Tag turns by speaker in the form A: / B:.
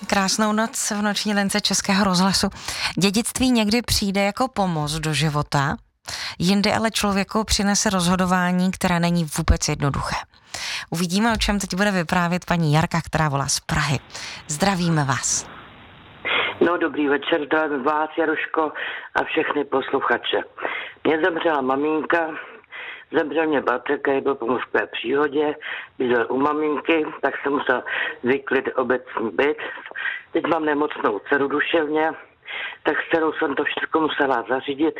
A: Krásnou noc v noční lince Českého rozhlasu. Dědictví někdy přijde jako pomoc do života, jindy ale člověku přinese rozhodování, které není vůbec jednoduché. Uvidíme, o čem teď bude vyprávět paní Jarka, která volá z Prahy. Zdravíme vás.
B: No, dobrý večer, zdravím vás, Jaroško, a všechny posluchače. Mě zemřela maminka, zemřel mě bratr, který byl po mořské příhodě, bydlel u maminky, tak jsem musel vyklid obecní byt. Teď mám nemocnou dceru duševně, tak s dcerou jsem to všechno musela zařídit.